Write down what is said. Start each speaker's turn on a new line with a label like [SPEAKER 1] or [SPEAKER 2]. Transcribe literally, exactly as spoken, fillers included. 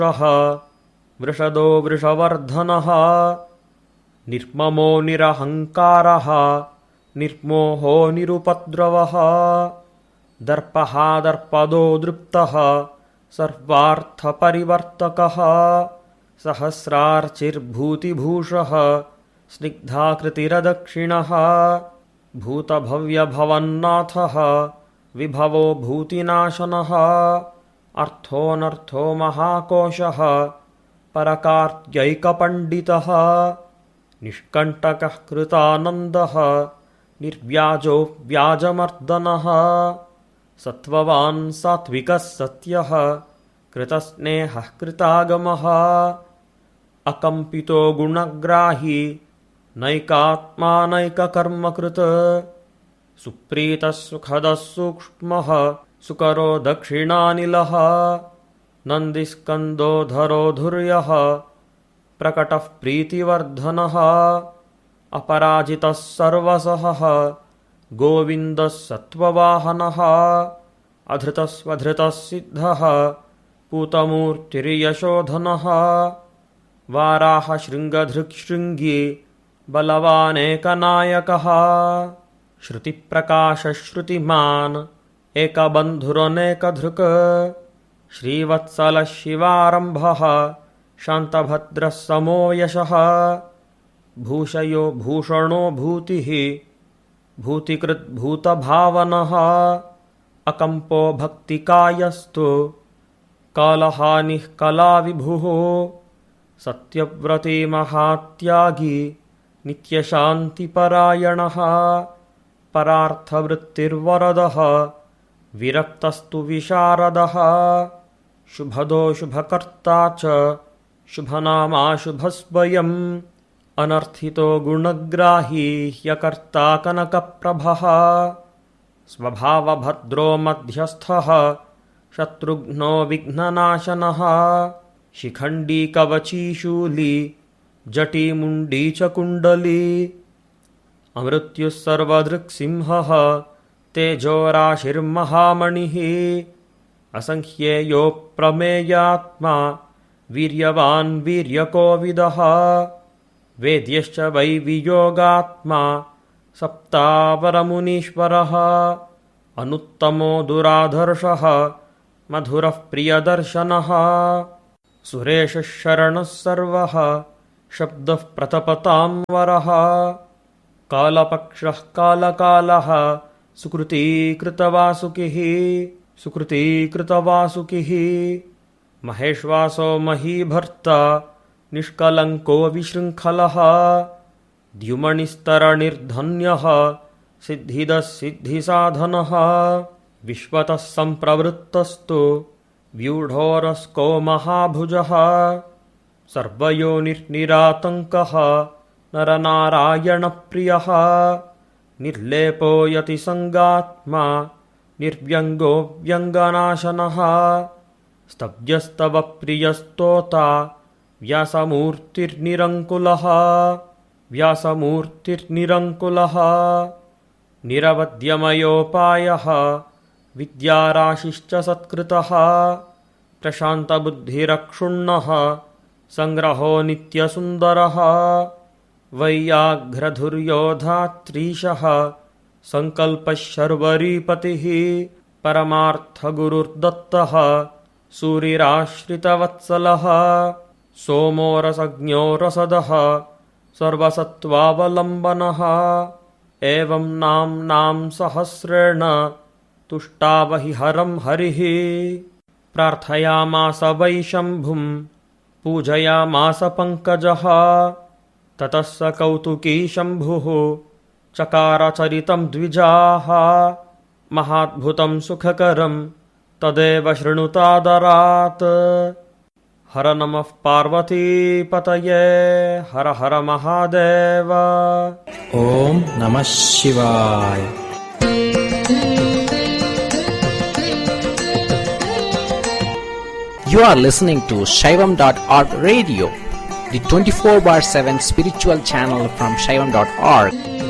[SPEAKER 1] वृषदो वृषवर्धनः निर्ममो निरहङ्कारः निर्मोहो निरुपद्रवः दर्पः दर्पदो दृप्तः सर्वार्थपरिवर्तकः सहस्रार्चिर्भूतिभूषः स्निग्धाकृतिरदक्षिणः भूतभव्यभवन्नाथः विभवो भूतिनाशनः अर्थोऽनर्थो महाकोशः परकार्त्यैकपण्डितः निष्कण्टकः कृतानन्दः निर्व्याजो व्याजमर्दनः सत्त्ववान् सात्विकः सत्यः कृतस्नेहः कृतागमः अकम्पितो गुणग्राही नैकात्मा नैककर्मकृत् सुप्रीतः सुखदः सूक्ष्मः सुकरो दक्षिणानिलः नन्दिस्कन्दोधरो धुर्यः प्रकटः प्रीतिवर्धनः अपराजितः सर्वसहः गोविन्दः सत्त्ववाहनः अधृतस्वधृतः सिद्धः पूतमूर्तिर्यशोधनः वाराहशृङ्गधृक्शृङ्गी बलवानेकनायकः श्रुतिप्रकाशश्रुतिमान् एकबन्धुरनेकधृक् श्रीवत्सलः शिवारम्भः शान्तभद्रः समो यशः भूषयो भूषणो भूतिः भूतिकृद्भूतभावनः अकम्पो भक्तिकायस्तु कालहानिः कलाविभुः सत्यव्रती महात्यागी नित्यशान्तिपरायणः परार्थवृत्तिर्वरदः विरक्तस्तु विशारदः शुभदो शुभकर्ता च शुभनामा शुभस्वयम् अनर्थितो गुणग्राही ह्यकर्ता कनकप्रभः स्वभावभद्रो मध्यस्थः शत्रुघ्नो विघ्ननाशनः शिखण्डी कवची शूली जटीमुण्डी च कुण्डली अमृत्युः सर्वदृक्सिंहः तेजोराशिर्महामणिः असंख्येयो प्रमेयात्मा वीर्यवान् वीर्यकोविदः वेद्यश्च वै वियोगात्मा सप्तावरमुनीश्वरः अनुत्तमो दुराधर्षः मधुरः प्रियदर्शनः सुरेशः शरणः सर्वः शब्दः प्रतपतां वरः कालपक्षः कालकालः सुकृतीकृतवासुकिः सुकृतीकृतवासुकिः महेश्वासो महीभर्ता निष्कलङ्को विशृङ्खलः द्युमणिस्तरनिर्धन्यः सिद्धिदः सिद्धिसाधनः विश्वतः सम्प्रवृत्तस्तु व्यूढोरस्को महाभुजः सर्वयोनिर्निरातङ्कः नरनारायणप्रियः निर्लेपो यतिसङ्गात्मा निर्व्यङ्गो व्यङ्गनाशनः स्तव्यस्तवप्रियस्तोता व्यासमूर्तिर्निरङ्कुलः व्यासमूर्तिर्निरङ्कुलः निरवद्यमयोपायः विद्याराशिश्च सत्कृतः प्रशान्तबुद्धिरक्षुण्णः सङ्ग्रहो नित्यसुन्दरः वैयाघ्रधुर्योधात्रीशः सङ्कल्पः शर्वरीपतिः परमार्थगुरुर्दत्तः सूरिराश्रितवत्सलः सोमो रसज्ञो रसदः सर्वसत्त्वावलम्बनः एवं नाम्नां सहस्रेण तुष्टावहि हरं हरिः प्रार्थयामास वै शम्भुं पूजयामास पङ्कजः ततः स कौतुकी शम्भुः चकारचरितं द्विजाः महाद्भुतं सुखकरं तदेव शृणुतादरात् हर नमः पार्वतीपतये हर हर महादेव
[SPEAKER 2] ॐ नमः शिवाय। You are listening to Shaivam dot org radio, the twenty-four bar seven spiritual channel from Shaivam dot org.